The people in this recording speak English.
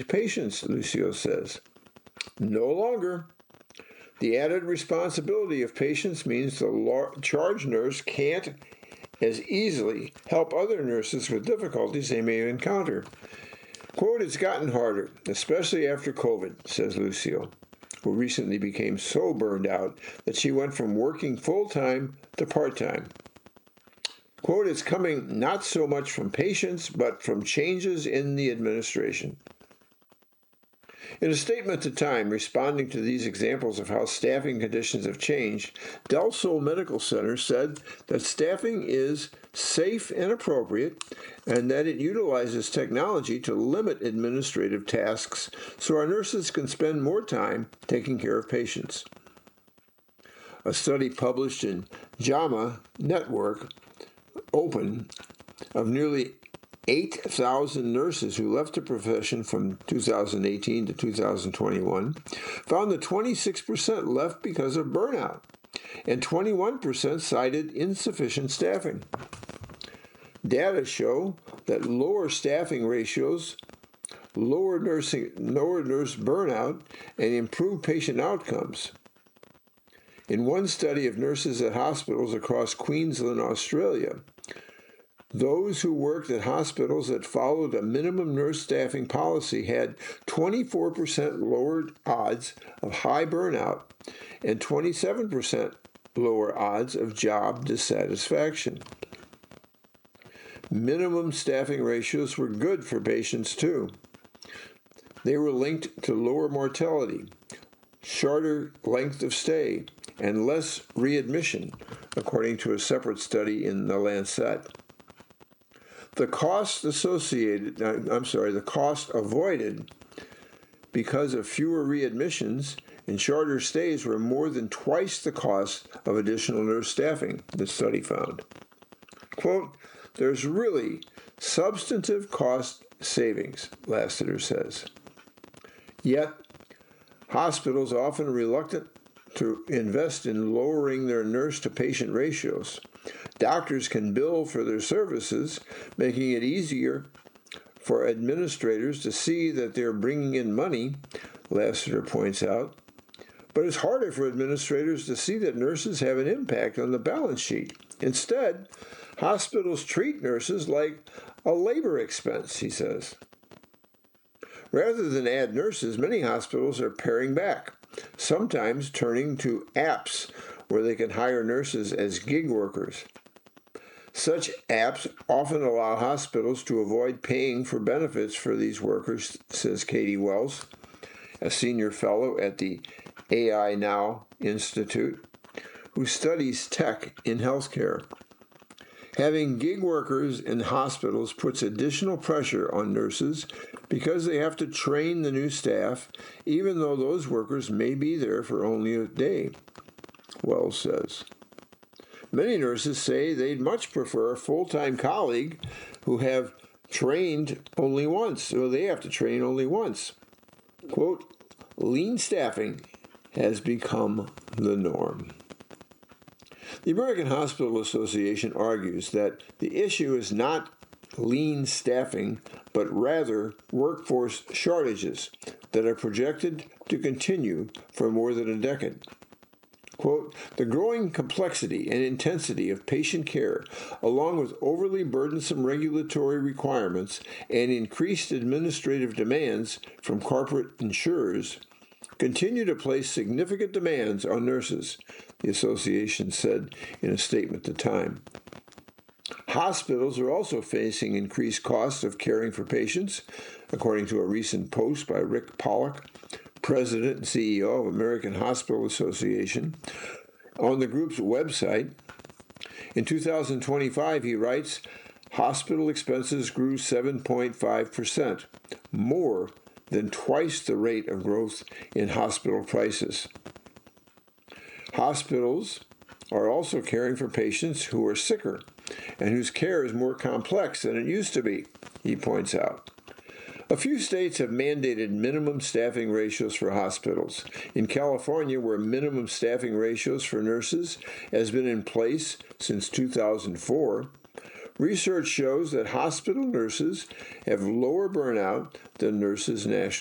patients, Lucio says. No longer. The added responsibility of patients means the charge nurse can't as easily help other nurses with difficulties they may encounter. Quote, it's gotten harder, especially after COVID, says Lucio, who recently became so burned out that she went from working full-time to part-time. Quote, it's coming not so much from patients, but from changes in the administration. In a statement to Time responding to these examples of how staffing conditions have changed, Del Sol Medical Center said that staffing is safe and appropriate and that it utilizes technology to limit administrative tasks so our nurses can spend more time taking care of patients. A study published in JAMA Network Open of nearly 8,000 nurses who left the profession from 2018 to 2021 found that 26% left because of burnout, and 21% cited insufficient staffing. Data show that lower staffing ratios, lower nurse burnout, and improved patient outcomes. In one study of nurses at hospitals across Queensland, Australia, those who worked at hospitals that followed a minimum nurse staffing policy had 24% lower odds of high burnout and 27% lower odds of job dissatisfaction. Minimum staffing ratios were good for patients too. They were linked to lower mortality, shorter length of stay, and less readmission, according to a separate study in The Lancet. The cost avoided because of fewer readmissions and shorter stays were more than twice the cost of additional nurse staffing, the study found. Quote, there's really substantive cost savings, Lassiter says. Yet, hospitals are often reluctant to invest in lowering their nurse-to-patient ratios. Doctors can bill for their services, making it easier for administrators to see that they're bringing in money, Lassiter points out. But it's harder for administrators to see that nurses have an impact on the balance sheet. Instead, hospitals treat nurses like a labor expense, he says. Rather than add nurses, many hospitals are paring back, sometimes turning to apps where they can hire nurses as gig workers. Such apps often allow hospitals to avoid paying for benefits for these workers, says Katie Wells, a senior fellow at the AI Now Institute, who studies tech in healthcare. Having gig workers in hospitals puts additional pressure on nurses because they have to train the new staff, even though those workers may be there for only a day, Wells says. Many nurses say they'd much prefer a full-time colleague who have trained only once, so they have to train only once. Quote, lean staffing has become the norm. The American Hospital Association argues that the issue is not lean staffing, but rather workforce shortages that are projected to continue for more than a decade. Quote, the growing complexity and intensity of patient care, along with overly burdensome regulatory requirements and increased administrative demands from corporate insurers, continue to place significant demands on nurses, the association said in a statement to Time. Hospitals are also facing increased costs of caring for patients, according to a recent post by Rick Pollock, President and CEO of American Hospital Association, on the group's website. In 2025, he writes, hospital expenses grew 7.5%, more than twice the rate of growth in hospital prices. Hospitals are also caring for patients who are sicker and whose care is more complex than it used to be, he points out. A few states have mandated minimum staffing ratios for hospitals. In California, where minimum staffing ratios for nurses has been in place since 2004, Research shows that hospital nurses have lower burnout than nurses nationally.